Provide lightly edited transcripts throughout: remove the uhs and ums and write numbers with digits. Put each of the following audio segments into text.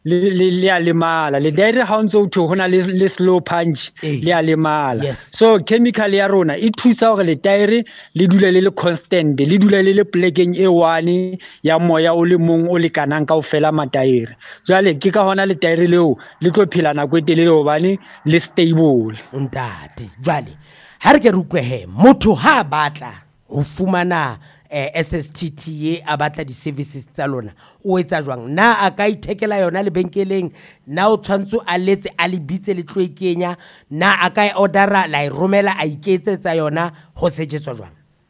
le a lemala le dairy ha ntse o thwe hona le slow punch le a lemala so chemical ya rona e thusa hore le dairy le dule le constant le dule le plekeng e one ya moya o le mong o le kanang kaofela mataere jwale ke ka hona le dairy leo le tlo phela nako e telele hobane le stable ntate jwale ha re ke rutlwe motho ha batla ho fumana SSTT ye a batla di-services tsa lona o etsa jwang na a ka ithekela yona lebenkeleng na o tshwantse a letse a le bitse le tlo e kenya na a ka e ordera la e romela a iketsetsa yona ho sejetswa jwang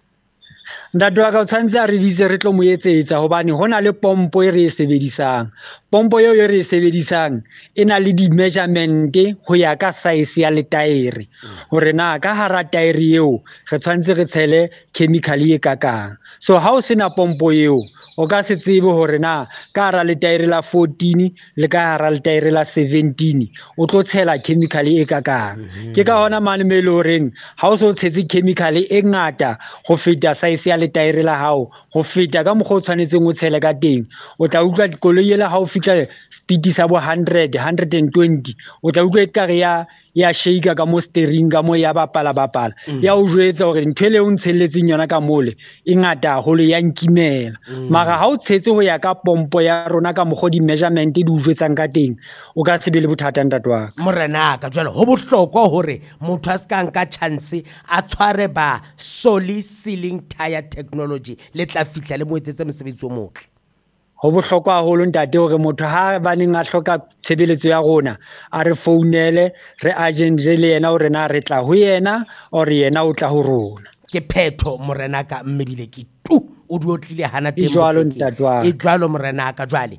ntate wa ka o tshwantse a re bitse re tlo mo etsetsa hobane hona le pompo e re e sebedisang pompo eo e re e sebedisang e na le di-measurement ho ya ka size ya letaere hore na ka hara taere eo re tshwantse re tshele chemical e kakang so ha o sena pompo eo o ka se tsebe hore na ka hara letaere la 14 le ka hara letaere la 17 o tlo tshela chemical e kakang ke ka hona mane me le horeng ha o so tshetse chemical e ngata go feta size ya letaere la hao go feta ka mogho tshwanetseng o tshele ka teng o tla utlwa dikoloi ele ha o fitla speed sa bo 100 120 o tla utlwa ekare ya shake ka mo steering ka mo ya bapala ya o jwetsa hore nthwele o ntshelletseng yona ka mole e ngata holo ya nkimela mara ha o tshetse ho ya ka pompo ya rona ka mogho di measurement di o jwetsang ka teng o ka se be le bothata ntatwa morena ka jwale ho bohlokwa hore motho a ska nka chance a tshware ba Solly Sealing Tire Technology le tla fihla le mo etsetse mosebetsi o motle ho bohlokwa haholo ntate hore motho ha ba neng a hloka tshebeletso ya rona a re founele re agent le yena hore na re tla ho yena or yena o tla ho rona ke phetho morena ka mmebile ke tu o di otlile hana teng e jwalo morena ka jwale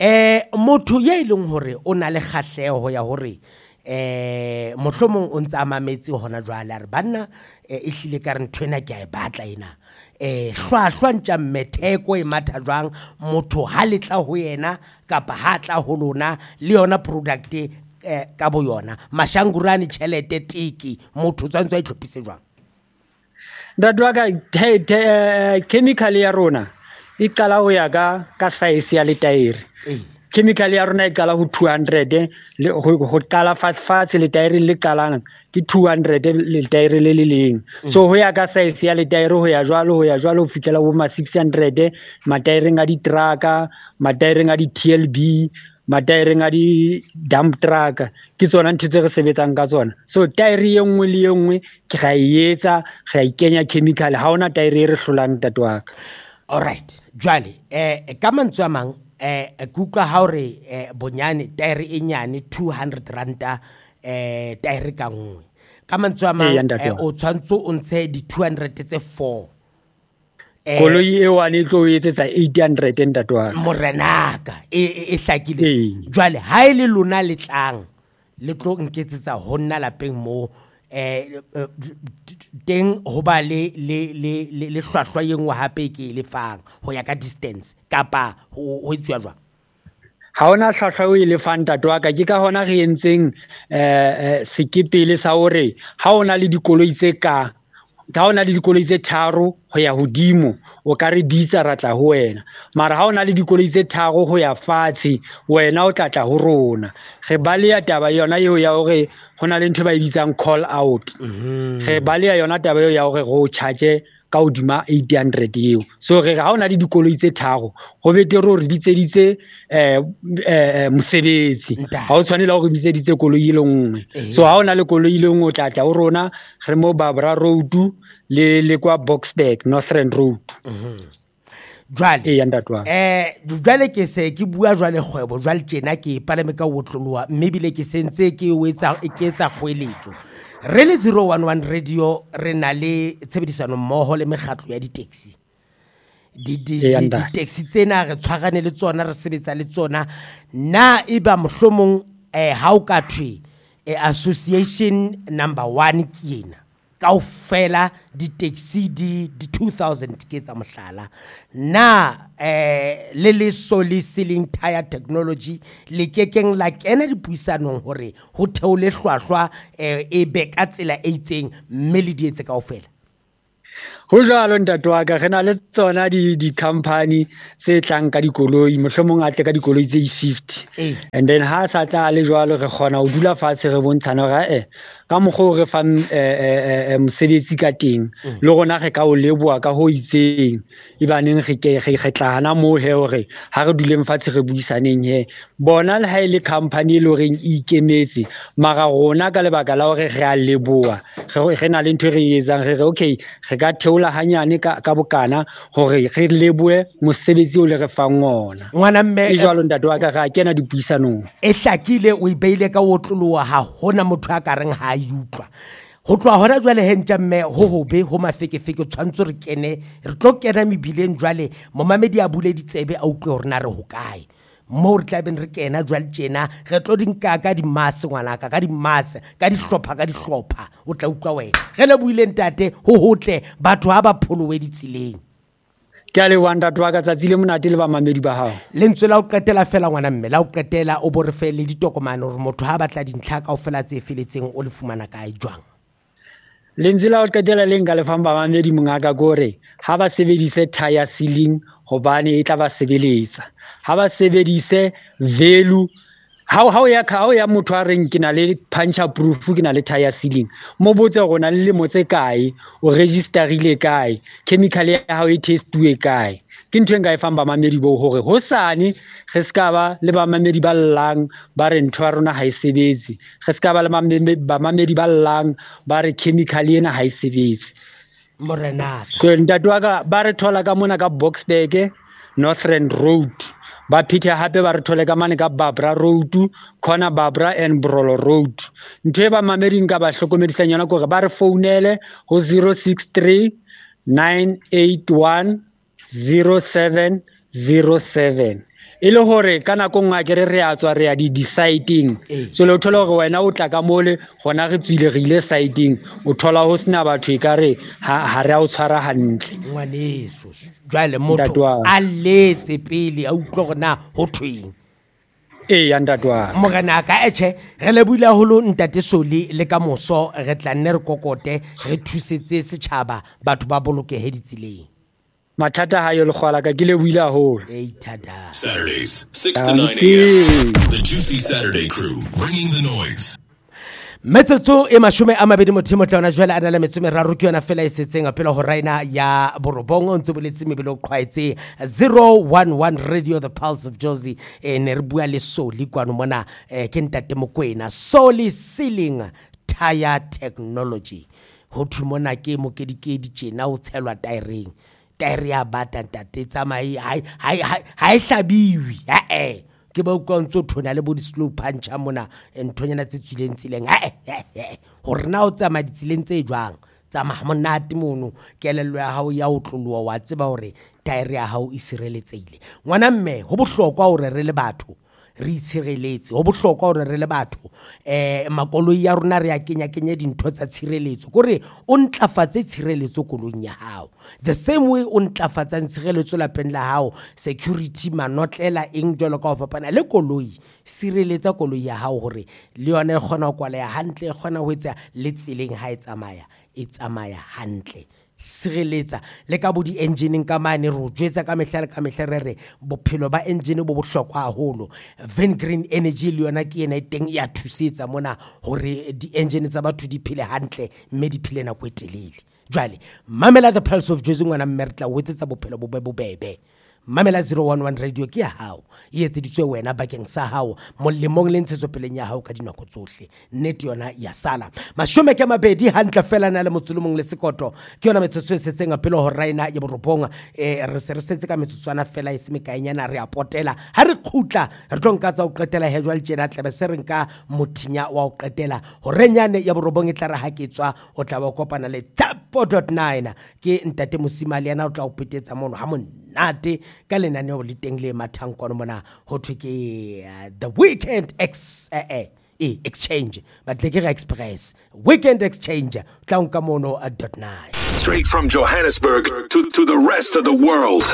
motho ye ileng hore o na le kgahleho ya hore mohlomong o ntsa mametse hona jwale re banna e hlile ka re nthwena ke a e batla ena hlwahlwa ntja metheko e matha jwang motho ha le tla ho yena kapa ha tla ho lona le yona product ka bo yona mashangurane tšhelete tiki motho tsantse a itlhophise jwang ndatwa ka chemical ya rona e qala ho ya ka size ya letaere chemical ya rona e qala ho 200 le ho qala fatshe letaere le qalang ke 200 letaere le leng so ho ya ka size ya letaere ho ya jwalo ho fitlela ho ma 600 mataereng a di trucker mataereng a di TLB mataereng a di dump truck ke tsona ntse re sebetsang ka tsona so taere e nngwe le e nngwe ke ga etsa ga ikenya chemical ha ona taere e re hlolang tatwaka all right jwale ka mantswe a mang kuka ha re bonyane taere e nyane 200 ranta taere ka nngwe ka mantswe a mang o tshwantse o ntshe di 200 tse 4 koloi e wane tlo etsetsa 800 ntatwana morenaka e hlakile jwale ha ile lona le tlang le tlo nketsetsa ho nna lapeng mo teng ho ba le hlwahlwa yengwe hape ke le fang ho ya ka distance kapa ho etswa jwang ha ona hlwahlwa o ile fang tatwa ka ke ka hona re entseng sekepele sa hore ha ona le dikoloi tse tharo ho ya hodimo o ka re bitsa ra tla ho wena mara ha ona le dikoloi tse tharo ho ya fatshe wena o tla ho rona re baleya taba yona eo ya hore hona le ntho ba bitsang call out re baleya yona taba eo ya hore go charge ka hodima 800 eo so re ha ona le dikoloi tse tharo go betere re bitseditse mosebetsi ha o tshwanela go bitseditse koloi ile nngwe so ha ona le koloi ile nngwe o tla ho rona re mo Barbara Road le kwa Boksburg Northern Road jwale ke se ke bua jwale kgwebo jwale tjena ke palame ka wotloloa mme bile ke sentse ke etsa kgoeletso re le 011 radio re na le tshebedisano mmoho le mekgatlo ya di-taxi di-taxi tsena re tshwarane le tsona re sebetsa le tsona na eba mohlomong ha o ka thwe association number 1 ke yena kaofela di-taxi di 2000 ke tsa mohlala na le Solly Sealing Tire Technology le kekeng la kena dipuisanong hore ho theole hlwahlwa e be ka tsela e itseng mme le di etse kaofela Ho jwalo ntate wa ka re na le tsona di-company tse tlang ka dikoloi mohlomong a tle ka dikoloi tse 50 and then ha sa tla le jwalo re kgona ho dula fatshe re bontshana hore ka mokgwa re fang mosebetsi ka teng le rona re ka o leboha ka ho itseng ibaneng re tla hana mo he hore ha re duleng fatshe re buisaneng he bona le ha ile company le reng ikemetse mara rona ka lebaka la hore re a leboha re na le ntho re etsang re okay re ka theola hanyane ka bokana hore re lebohe mosebetsi o le re fang ona ngwana mme e jwalo ntate wa ka ga kena dipuisanong e hlakile o ibeile ka o tloloha ha hona motho a ka reng ha yutlwa ho tloa hona jwale he ntja mme ho hobe ho mafekefeke tshwantse re kene re tlo kena mebileng jwale momamedi a bule ditsebe a utlwe hore na re hokae mo re tla beng re kena jwale tjena re tlo dinka ka dimase ngwanaka ka dimase ka dihlopha o tla utlwa wena re le buile ntate ho hotle batho ha ba pholowe ditseleng ke a le wanda twa ka tsatsi le monate le ba mamedi ba hao lentswe la o qetela fela ngwana mme la o qetela o bo re fe le ditokomane hore motho ha batla dintlha ka ofela tse feletseng o le fumana ka jwang lentswe la o qetela le nka le fang ba mamedi mongaka gore ha ba sebedise tire sealing hobane e tla ba sebeletsa ha ba sebedise value how ya motho a reng ke na le puncture proof ke na le tire sealing mo botse gona le mo tse kae o registerile kae chemical ya hao e testuwe kae ke ntwe nka e fang ba mamedi bo hore ho sane re ska ba le ba mamedi ba llang ba re ntwa rona ha e sebetse re ska ba le ba mamedi ba llang ba re chemical ena ha e sebetse morenaka so ntatwa ka ba re thola ka mona ka Boksburg Northrend Road ba phitha hape ba re thole ka mane ka Barbara Road khona Barbara and Brolo Road ntwe ba mameding ka ba hlokomedisa nyana gore ba re founele ho 063 981 0707 ile hore kana go nngwe ke re a tswa re ya di deciding so le thola gore wena o tla ka mole gona re tswile re ile siding o thola ho sina batho e kare ha re a o tshwara hantle ngwaneso jwale motho a letse pele a utlwa gona ho thweng ya ntatwa morenaka eche re le buile holo ntate Soli le ka moso re tla nne re kokote re thusetse setjhaba batho ba bolokehe ditseleng mathata ha yo le kgwala ka ke le buile haholo Saturdays 6 to 9 a.m. The Juicy Saturday Crew bringing the noise. Metsotso e mashume a mabedi mothimo tla ona jwale ana le metsume raro ke yona fela e setseng apela ho raina ya borobongo ntse boletse mebele o qhwaetse 011 Radio the Pulse of Jozi ne re bua le Soli kwano mona ke ntate Mokwena Soli Sealing Tire Technology ho thumona ke mokedikedi tjena o tshelwa taereng taere ya bata ntate tsamai ha hlabiwi ke ba utlwantso thona le bo di slow puncher mona nthonyana tse tsileng tsileng hore na o tsama ditsileng tse jwang tsa monate mono kelello ya hao ya o tloloa wa tseba hore taere ya hao e sireletsehile ngwana mme ho bohlokwa hore re le batho re itshireletse ho bohlokwa hore re le batho makoloi ya rona re a kenya dintho tsa tshireletso gore o ntlafatse tshireletso koloing ya hao the same way o ntlafatsa tshireletso lapeng la hao security manotlela eng jwalo ka ho fapana le koloi sireletsa koloi ya hao hore le yona e kgona ho kwala ya hantle e kgona ho etsa le tseleng ha e tsamaya hantle sireletsa le ka bo di engine ka mane ro jwetsa ka mehla re bophelo ba engine bo bohlokwa haholo Van Green Energy le yona ke ena teng ya thusetsa mona hore di engine tsa batho di phile hantle mme di phile nako e telele jwale mamela the Pulse of Jozi ngwana mmertla o etsetsa bophelo bo bobebe mamela 011 Radio ke ya hao e etseditswe wena bakeng sa hao molemong le ntshetsopeleng ya hao ka dinako tsohle nnete yona ya sala mashume ke mabedi hantle fela na le motsulumong le sekoto ke yona metsetso e setseng apelo ho raina ya borobonga re se re setse ka metsotswana fela e se mekaenyana re a potela ha re khutla re tlo nka tsa o qetela he jwale tjena tlabe se re nka mothinya wa o qetela ho renyane ya borobong e tla re ha ke tswa o tla ba kopana le Tapo.9 ke ntate Mosimali yana o tla o petetsa mono ha monate ka lenaneo le teng le mathankwana mona ho thwe ke the weekend exchange but le ke express weekend exchange tla nka mono .9 Straight from Johannesburg to the rest of the world.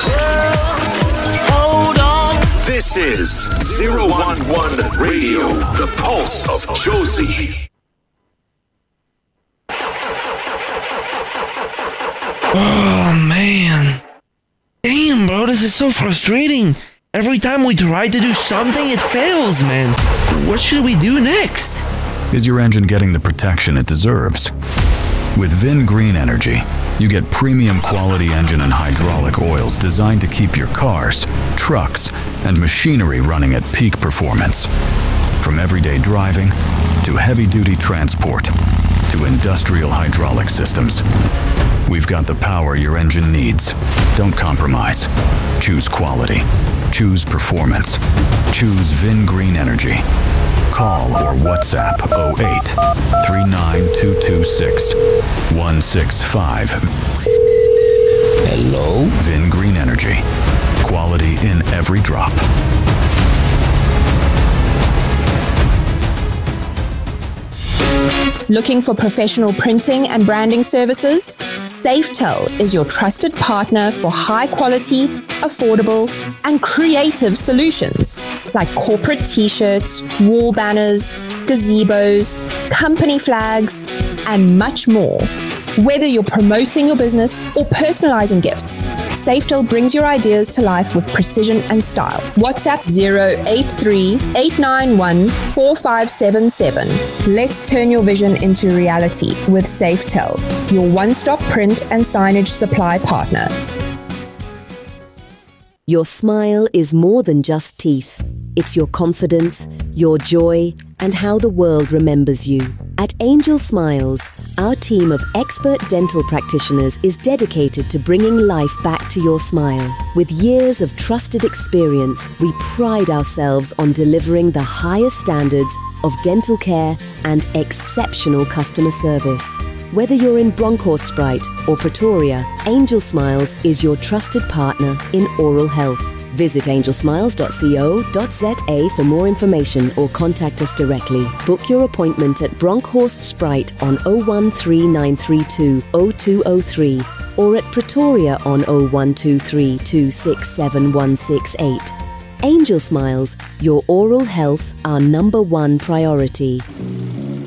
Hold on. This is 011 Radio, the Pulse of Jozi. Oh, man. Damn, bro, this is so frustrating. Every time we try to do something, it fails, man. What should we do next? Is your engine getting the protection it deserves? With Vin Green Energy, you get premium quality engine and hydraulic oils designed to keep your cars, trucks, and machinery running at peak performance. From everyday driving to heavy-duty transport to industrial hydraulic systems, we've got the power your engine needs. Don't compromise. Choose quality. Choose performance. Choose Vin Green Energy. Call or WhatsApp 08 39226 165. Hello? Vin Green Energy. Quality in every drop. Looking for professional printing and branding services? Safetel is your trusted partner for high quality, affordable, and creative solutions like corporate t-shirts, wall banners, gazebos, company flags, and much more. Whether you're promoting your business or personalizing gifts, Safetel brings your ideas to life with precision and style. WhatsApp 083-891-4577. Let's turn your vision into reality with Safetel, your one-stop print and signage supply partner. Your smile is more than just teeth. It's your confidence, your joy, and how the world remembers you. At Angel Smiles, our team of expert dental practitioners is dedicated to bringing life back to your smile. With years of trusted experience, we pride ourselves on delivering the highest standards of dental care and exceptional customer service. Whether you're in Bronkhorst or Pretoria, Angel Smiles is your trusted partner in oral health. Visit angelsmiles.co.za for more information or contact us directly. Book your appointment at Bronkhorst on 013932 0203 or at Pretoria on 0123 267 168. Angel Smiles, your oral health, our #1 priority.